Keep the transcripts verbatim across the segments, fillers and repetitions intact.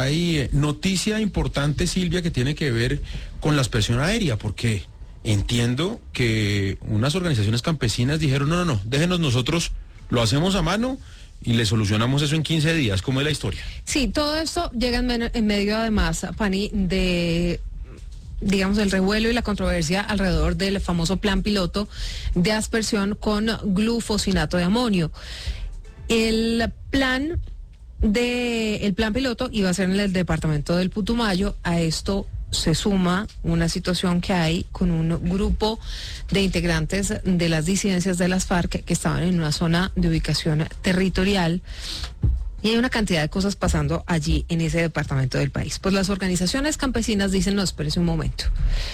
hay noticia importante, Silvia, que tiene que ver con la aspersión aérea, porque entiendo que unas organizaciones campesinas dijeron, no, no, no, déjenos nosotros, lo hacemos a mano y le solucionamos eso en quince días. ¿Cómo es la historia? Sí, todo esto llega en, men- en medio, además, Pani, de, digamos, el revuelo y la controversia alrededor del famoso plan piloto de aspersión con glufosinato de amonio. El plan de, el plan piloto iba a ser en el departamento del Putumayo. A esto se suma una situación que hay con un grupo de integrantes de las disidencias de las FARC que estaban en una zona de ubicación territorial. Y hay una cantidad de cosas pasando allí en ese departamento del país. Pues las organizaciones campesinas dicen, no, espérese un momento.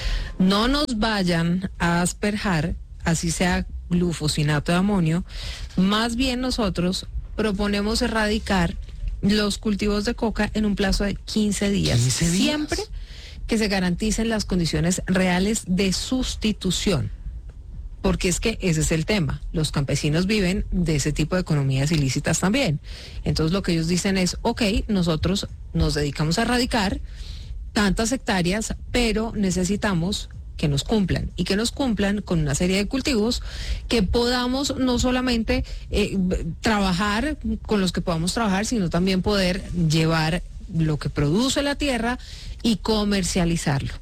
No nos vayan a asperjar, así sea glufosinato de amonio. Más bien nosotros proponemos erradicar los cultivos de coca en un plazo de quince días. quince días. Siempre que se garanticen las condiciones reales de sustitución. Porque es que ese es el tema. Los campesinos viven de ese tipo de economías ilícitas también. Entonces lo que ellos dicen es, ok, nosotros nos dedicamos a erradicar tantas hectáreas, pero necesitamos que nos cumplan y que nos cumplan con una serie de cultivos que podamos no solamente eh, trabajar con los que podamos trabajar, sino también poder llevar lo que produce la tierra y comercializarlo.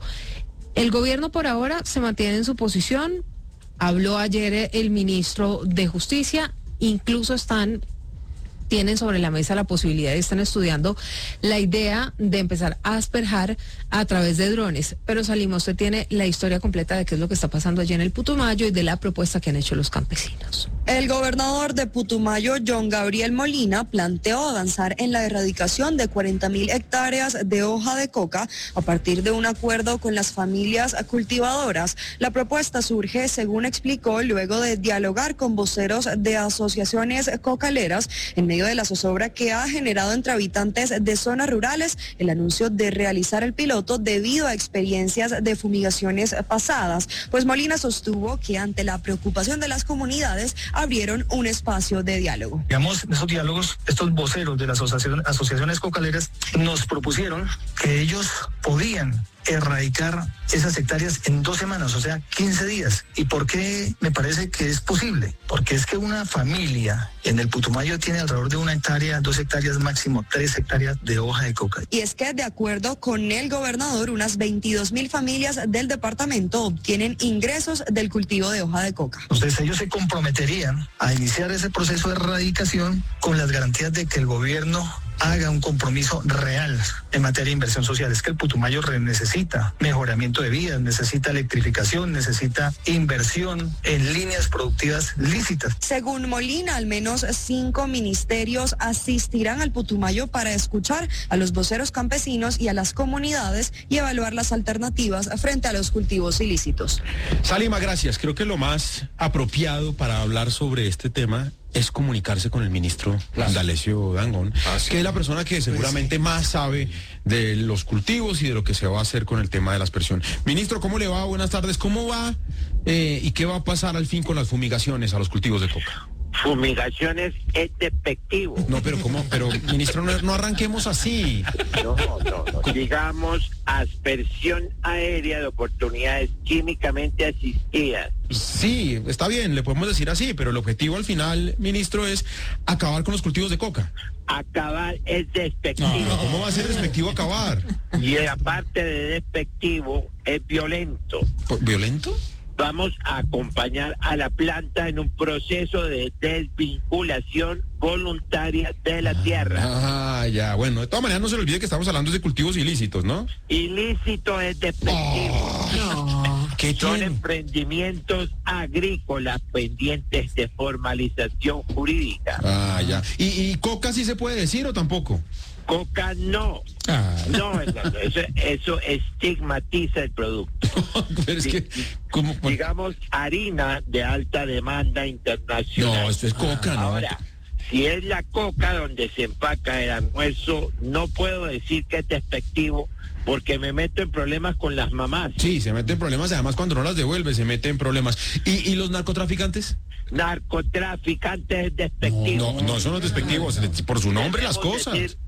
El gobierno por ahora se mantiene en su posición. Habló ayer el ministro de Justicia, incluso están, tienen sobre la mesa la posibilidad y están estudiando la idea de empezar a asperjar a través de drones. Pero Salima, usted tiene la historia completa de qué es lo que está pasando allí en el Putumayo y de la propuesta que han hecho los campesinos. El gobernador de Putumayo, John Gabriel Molina, planteó avanzar en la erradicación de cuarenta mil hectáreas de hoja de coca a partir de un acuerdo con las familias cultivadoras. La propuesta surge, según explicó, luego de dialogar con voceros de asociaciones cocaleras en medio de la zozobra que ha generado entre habitantes de zonas rurales el anuncio de realizar el piloto debido a experiencias de fumigaciones pasadas. Pues Molina sostuvo que ante la preocupación de las comunidades abrieron un espacio de diálogo. Digamos, en esos diálogos, estos voceros de las asociaciones, asociaciones cocaleras nos propusieron que ellos podían erradicar esas hectáreas en dos semanas, o sea, quince días. ¿Y por qué me parece que es posible? Porque es que una familia en el Putumayo tiene alrededor de una hectárea, dos hectáreas máximo, tres hectáreas de hoja de coca. Y es que, de acuerdo con el gobernador, unas veintidós mil familias del departamento obtienen ingresos del cultivo de hoja de coca. Entonces ellos se comprometerían a iniciar ese proceso de erradicación con las garantías de que el gobierno haga un compromiso real en materia de inversión social. Es que el Putumayo necesita mejoramiento de vías, necesita electrificación, necesita inversión en líneas productivas lícitas. Según Molina, al menos cinco ministerios asistirán al Putumayo para escuchar a los voceros campesinos y a las comunidades y evaluar las alternativas frente a los cultivos ilícitos. Salima, gracias. Creo que lo más apropiado para hablar sobre este tema es comunicarse con el ministro Indalecio Dangond, ah, sí. que es la persona que seguramente sí. más sabe de los cultivos y de lo que se va a hacer con el tema de la aspersión. Ministro, ¿cómo le va? Buenas tardes. ¿Cómo va eh, y qué va a pasar al fin con las fumigaciones a los cultivos de coca? Fumigaciones es despectivo. No, pero ¿cómo? Pero, ministro, no, no arranquemos así. No, no, no. Digamos, aspersión aérea de oportunidades químicamente asistidas. Sí, está bien, le podemos decir así, pero el objetivo al final, ministro, es acabar con los cultivos de coca. Acabar es despectivo. No, ¿cómo va a ser despectivo acabar? Y aparte de despectivo, es violento. ¿Violento? Vamos a acompañar a la planta en un proceso de desvinculación voluntaria de la tierra. Ah, ya, bueno, de todas maneras no se le olvide que estamos hablando de cultivos ilícitos, ¿no? Ilícito es despectivo. Oh, no. ¿Qué Son tiene? emprendimientos agrícolas pendientes de formalización jurídica. Ah, ya. ¿Y, y coca sí se puede decir o tampoco? Coca no. Ah. No, eso, eso, eso estigmatiza el producto. Pero es que, ¿cómo? Digamos, harina de alta demanda internacional. No, esto es coca, ¿no? Ahora, si es la coca donde se empaca el almuerzo, no puedo decir que es despectivo, porque me meto en problemas con las mamás. Sí, se mete en problemas, además cuando no las devuelve se mete en problemas. ¿Y, y los narcotraficantes? Narcotraficantes es despectivo. No, no, no, eso no es despectivo, por su nombre las cosas. Decir,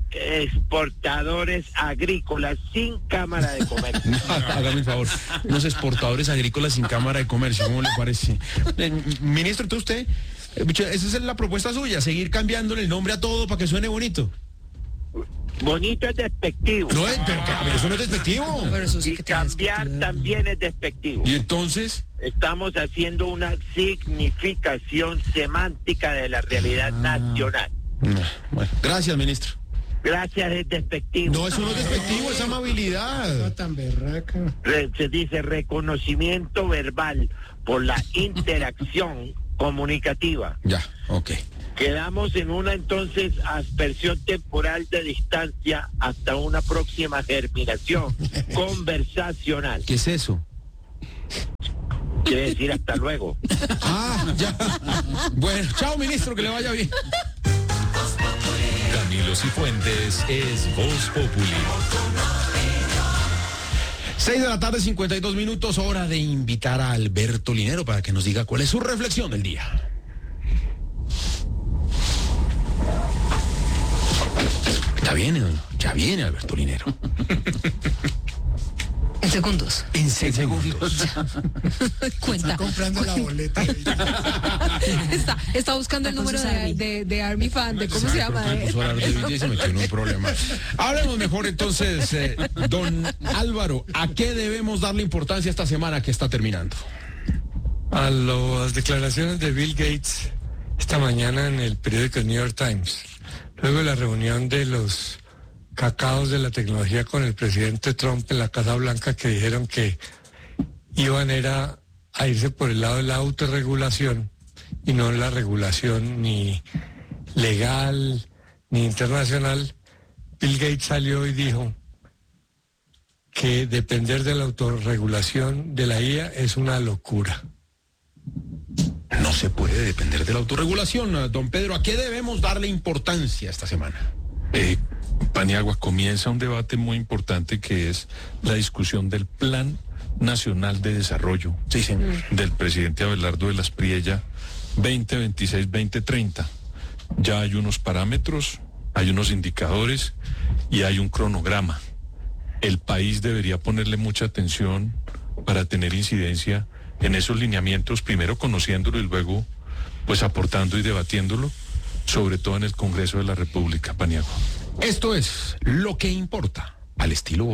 exportadores agrícolas sin Cámara de Comercio. Hágame el favor, unos exportadores agrícolas sin Cámara de Comercio, ¿cómo le parece? Eh, ministro, entonces usted, esa es la propuesta suya, seguir cambiándole el nombre a todo para que suene bonito. Bonito es despectivo. No es, pero, pero eso no es despectivo. Pero eso sí Y que tiene cambiar despectivo. también es despectivo. Y entonces, Estamos haciendo una significación semántica de la realidad nacional. no, bueno, gracias, ministro. Gracias es despectivo. No, eso no es despectivo, es amabilidad. Tan berraca. Re- se dice reconocimiento verbal por la interacción comunicativa. Ya, ok. Quedamos en una entonces aspersión temporal de distancia hasta una próxima germinación conversacional. ¿Qué es eso? Quiere decir hasta luego. Ah, ya. Bueno, chao, ministro, que le vaya bien. Camilo Cifuentes es Voz Populi. seis de la tarde, cincuenta y dos minutos, hora de invitar a Alberto Linero para que nos diga cuál es su reflexión del día. Ya viene, ya viene Alberto Linero. En segundos. En segundos. Cuenta. Comprando la boleta. está, está buscando el número de, de, de Army Fan, de cómo se llama. Se puso a hablar de vida y se metió en un problema. Hablemos mejor entonces, eh, don Álvaro, ¿a qué debemos darle importancia esta semana que está terminando? A las declaraciones de Bill Gates esta mañana en el periódico New York Times, luego de la reunión de los cacaos de la tecnología con el presidente Trump en la Casa Blanca, que dijeron que iban era a irse por el lado de la autorregulación y no la regulación ni legal ni internacional. Bill Gates salió y dijo que depender de la autorregulación de la I A es una locura. No se puede depender de la autorregulación. Don Pedro, ¿a qué debemos darle importancia esta semana? Eh, Paniagua, comienza un debate muy importante que es la discusión del Plan Nacional de Desarrollo Sí, señor. del presidente Abelardo de las Priella veinte veintiséis veinte treinta. Ya hay unos parámetros, hay unos indicadores y hay un cronograma. El país debería ponerle mucha atención para tener incidencia en esos lineamientos, primero conociéndolo y luego pues aportando y debatiéndolo, sobre todo en el Congreso de la República, Paniagua. Esto es Lo que importa, al estilo